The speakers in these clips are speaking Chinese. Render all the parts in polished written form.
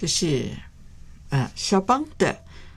这是肖邦的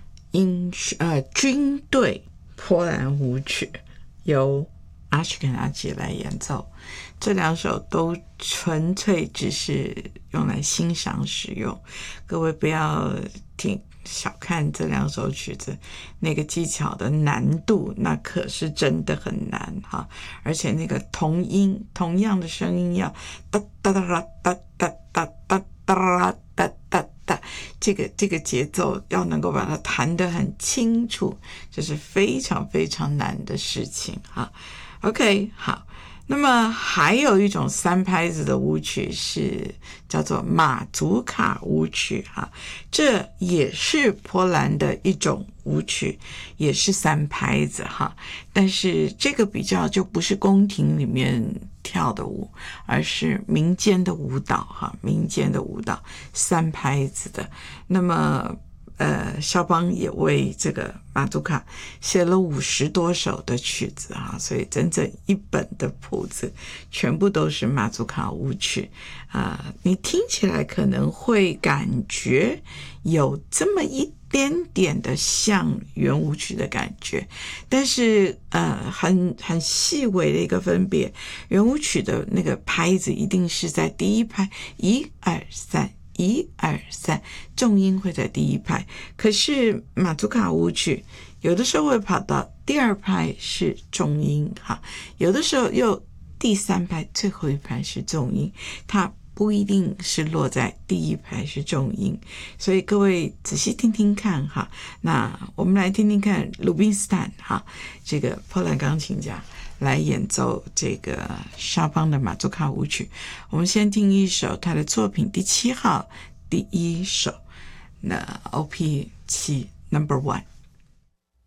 军队波兰舞曲，由阿什肯纳吉来演奏。这两首都纯粹只是用来欣赏使用，各位不要小看这两首曲子，那个技巧的难度那可是真的很难哈，而且那个同样的声音要哒哒哒哒哒哒哒哒哒哒哒哒，这个节奏要能够把它弹得很清楚，这是非常非常难的事情哈。OK， 好。那么还有一种三拍子的舞曲是叫做马祖卡舞曲哈，这也是波兰的一种舞曲，也是三拍子哈，但是这个比较就不是宫廷里面跳的舞，而是民间的舞蹈哈，民间的舞蹈三拍子的。那么肖邦也为这个马祖卡写了50多首的曲子哈，所以整整一本的谱子全部都是马祖卡舞曲你听起来可能会感觉有这么一点点的像圆舞曲的感觉，但是很细微的一个分别，圆舞曲的那个拍子一定是在第一拍1 2 31 2 3，重音会在第一拍，可是马祖卡舞曲有的时候会跑到第二拍是重音哈，有的时候又第三拍最后一拍是重音，它不一定是落在第一拍是重音，所以各位仔细听听看哈。那我们来听听看鲁宾斯坦哈，这个波兰钢琴家来演奏这个肖邦的马祖卡舞曲。我们先听一首他的作品第7号第1首，那 OP7 No.1。